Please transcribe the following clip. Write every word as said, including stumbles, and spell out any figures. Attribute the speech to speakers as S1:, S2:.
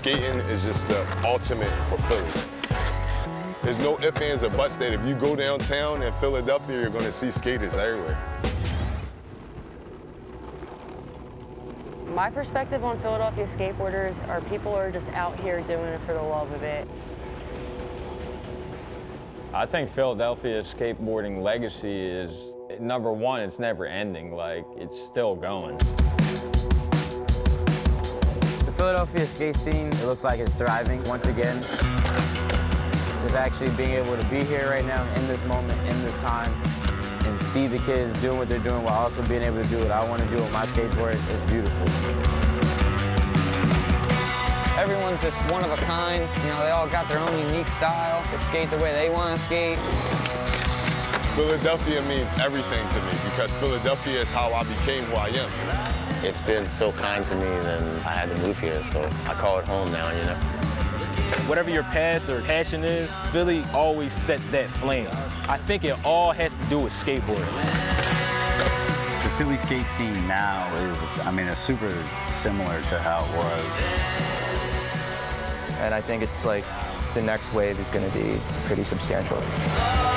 S1: skating is just the ultimate for Philly. There's no ifs, ands, or buts that if you go downtown in Philadelphia, you're gonna see skaters everywhere.
S2: My perspective on Philadelphia skateboarders are people are just out here doing it for the love of it.
S3: I think Philadelphia's skateboarding legacy is, number one, it's never ending. Like, it's still going.
S4: The Philadelphia skate scene, it looks like it's thriving once again. Just actually being able to be here right now in this moment, in this time, and see the kids doing what they're doing while also being able to do what I want to do with my skateboard is beautiful.
S5: Everyone's just one of a kind. You know, they all got their own unique style. They skate the way they want to skate.
S1: Philadelphia means everything to me because Philadelphia is how I became who I am.
S6: It's been so kind to me, then I had to move here, so I call it home now, you know.
S7: Whatever your path or passion is, Philly always sets that flame. I think it all has to do with skateboarding.
S8: The Philly skate scene now is, I mean, it's super similar to how it was.
S9: And I think it's like the next wave is going to be pretty substantial.